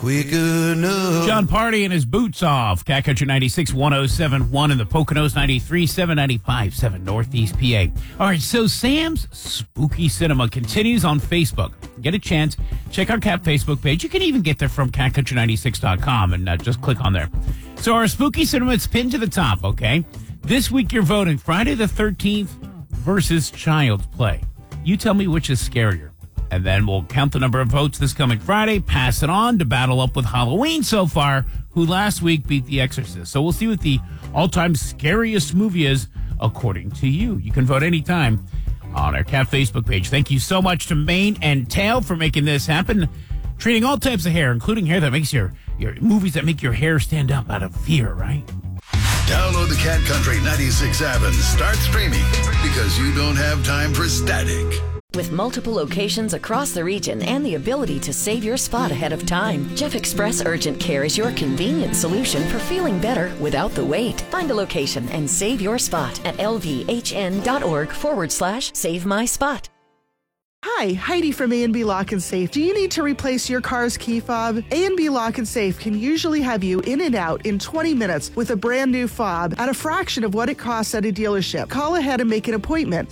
Quick enough. John Party and his boots off. Cat Country 96, 107.1 in the Poconos, 93.7, 95.7 Northeast PA. All right, so Sam's Spooky Cinema continues on Facebook. Get a chance, check our Cat Facebook page. You can even get there from catcountry96.com and just click on there. So our Spooky Cinema, it's pinned to the top, okay? This week you're voting Friday the 13th versus Child's Play. You tell me which is scarier. And then we'll count the number of votes this coming Friday, pass it on to battle up with Halloween so far, who last week beat The Exorcist. So we'll see what the all-time scariest movie is according to you. You can vote anytime on our Cat Facebook page. Thank you so much to Mane and Tail for making this happen. Treating all types of hair, including hair that makes your movies that make your hair stand up out of fear, right? Download the Cat Country 96 app and start streaming because you don't have time for static. With multiple locations across the region and the ability to save your spot ahead of time, Jeff Express Urgent Care is your convenient solution for feeling better without the wait. Find a location and save your spot at lvhn.org/save my spot. Hi, Heidi from A&B Lock and Safe. Do you need to replace your car's key fob? A&B Lock and Safe can usually have you in and out in 20 minutes with a brand new fob at a fraction of what it costs at a dealership. Call ahead and make an appointment.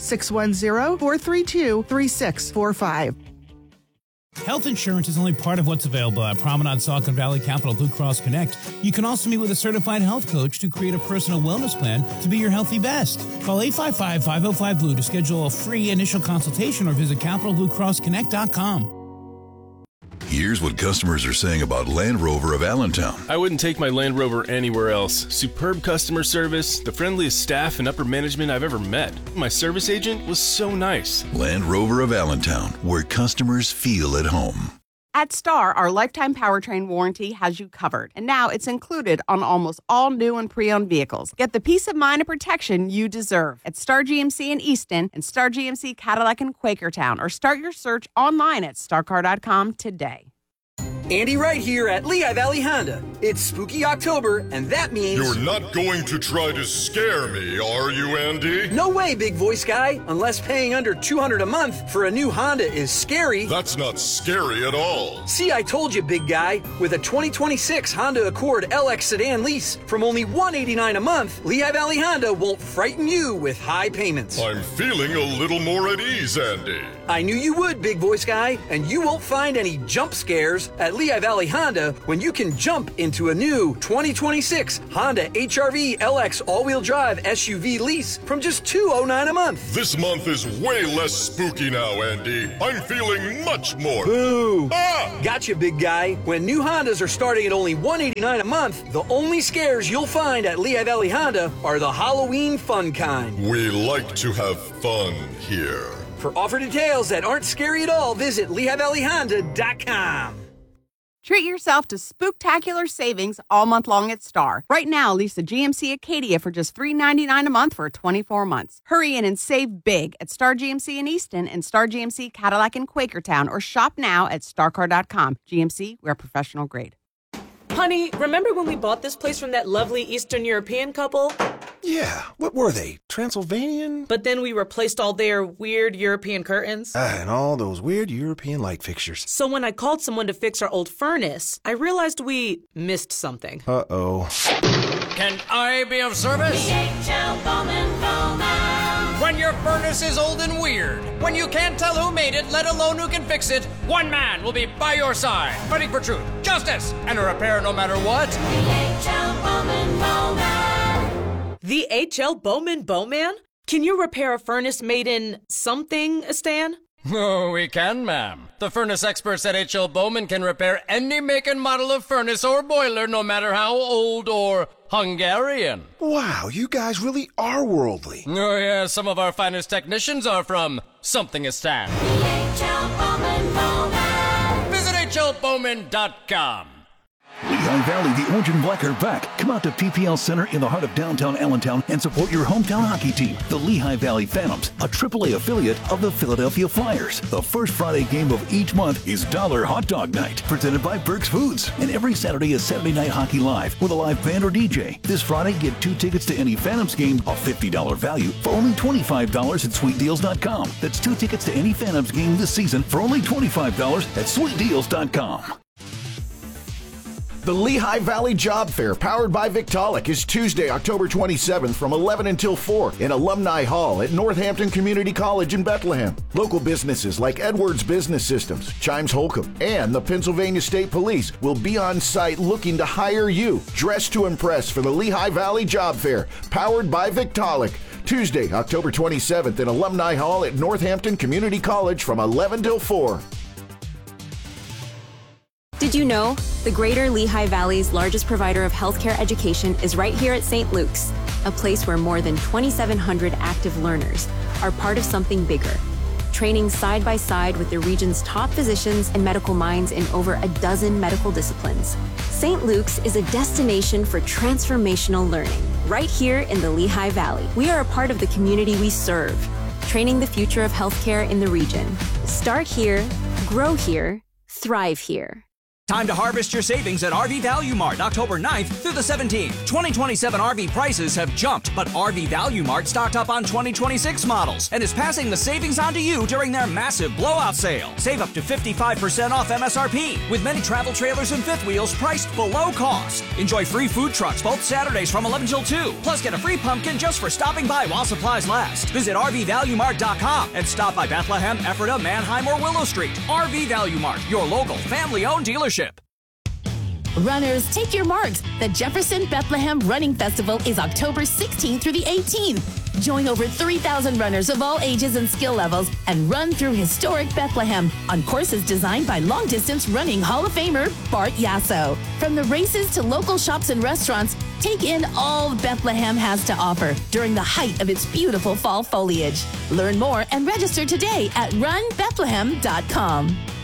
610-432-3645. Health insurance is only part of what's available at Promenade Silicon Valley Capital Blue Cross Connect. You can also meet with a certified health coach to create a personal wellness plan to be your healthy best. Call 855-505-BLUE to schedule a free initial consultation or visit CapitalBlueCrossConnect.com. Here's what customers are saying about Land Rover of Allentown. I wouldn't take my Land Rover anywhere else. Superb customer service, the friendliest staff and upper management I've ever met. My service agent was so nice. Land Rover of Allentown, where customers feel at home. At Star, our lifetime powertrain warranty has you covered, and now it's included on almost all new and pre-owned vehicles. Get the peace of mind and protection you deserve at Star GMC in Easton and Star GMC Cadillac in Quakertown, or start your search online at starcar.com today. Andy Wright here at Lehigh Valley Honda. It's spooky October, and that means... You're not going to try to scare me, are you, Andy? No way, big voice guy. Unless paying under $200 a month for a new Honda is scary. That's not scary at all. See, I told you, big guy. With a 2026 Honda Accord LX sedan lease from only $189 a month, Lehigh Valley Honda won't frighten you with high payments. I'm feeling a little more at ease, Andy. I knew you would, big voice guy, and you won't find any jump scares at Lehigh Valley Honda when you can jump into a new 2026 Honda HR-V LX all-wheel drive SUV lease from just $209 a month. This month is way less spooky now, Andy. I'm feeling much more. Boo! Ah! Gotcha, big guy. When new Hondas are starting at only $189 a month, the only scares you'll find at Lehigh Valley Honda are the Halloween fun kind. We like to have fun here. For offer details that aren't scary at all, visit LehighValleyHonda.com. Treat yourself to spooktacular savings all month long at Star. Right now, lease a GMC Acadia for just $399 a month for 24 months. Hurry in and save big at Star GMC in Easton and Star GMC Cadillac in Quakertown, or shop now at starcar.com. GMC, we're professional grade. Honey, remember when we bought this place from that lovely Eastern European couple? Yeah, what were they? Transylvanian? But then we replaced all their weird European curtains. And all those weird European light fixtures. So when I called someone to fix our old furnace, I realized we missed something. Uh-oh. Can I be of service? DHL Bowman Bowman. When your furnace is old and weird, when you can't tell who made it, let alone who can fix it, one man will be by your side, fighting for truth, justice, and a repair no matter what. DHL Bowman Bowman. The H.L. Bowman Bowman? Can you repair a furnace made in something, Stan? Oh, we can, ma'am. The furnace experts at H.L. Bowman can repair any make and model of furnace or boiler, no matter how old or Hungarian. Wow, you guys really are worldly. Oh, yeah, some of our finest technicians are from Somethingistan. H.L. Bowman Bowman. Visit hlbowman.com. Lehigh Valley, the Orange and Black are back. Come out to PPL Center in the heart of downtown Allentown and support your hometown hockey team, the Lehigh Valley Phantoms, a AAA affiliate of the Philadelphia Flyers. The first Friday game of each month is Dollar Hot Dog Night, presented by Burke's Foods. And every Saturday is Saturday Night Hockey Live with a live band or DJ. This Friday, get 2 tickets to any Phantoms game, a $50 value, for only $25 at SweetDeals.com. That's 2 tickets to any Phantoms game this season for only $25 at SweetDeals.com. The Lehigh Valley Job Fair, powered by Victaulic, is Tuesday, October 27th from 11 until 4 in Alumni Hall at Northampton Community College in Bethlehem. Local businesses like Edwards Business Systems, Chimes Holcomb, and the Pennsylvania State Police will be on site looking to hire you. Dress to impress for the Lehigh Valley Job Fair, powered by Victaulic. Tuesday, October 27th in Alumni Hall at Northampton Community College from 11 till 4. Did you know the Greater Lehigh Valley's largest provider of healthcare education is right here at St. Luke's, a place where more than 2,700 active learners are part of something bigger, training side by side with the region's top physicians and medical minds in over a dozen medical disciplines. St. Luke's is a destination for transformational learning right here in the Lehigh Valley. We are a part of the community we serve, training the future of healthcare in the region. Start here, grow here, thrive here. Time to harvest your savings at RV Value Mart October 9th through the 17th. 2027 RV prices have jumped, but RV Value Mart stocked up on 2026 models and is passing the savings on to you during their massive blowout sale. Save up to 55% off MSRP with many travel trailers and fifth wheels priced below cost. Enjoy free food trucks both Saturdays from 11 till 2. Plus get a free pumpkin just for stopping by while supplies last. Visit RVValueMart.com and stop by Bethlehem, Ephrata, Manheim, or Willow Street. RV Value Mart, your local family-owned dealership. Runners, take your marks. The Jefferson Bethlehem Running Festival is October 16th through the 18th. Join over 3,000 runners of all ages and skill levels and run through historic Bethlehem on courses designed by long-distance running Hall of Famer Bart Yasso. From the races to local shops and restaurants, take in all Bethlehem has to offer during the height of its beautiful fall foliage. Learn more and register today at runbethlehem.com.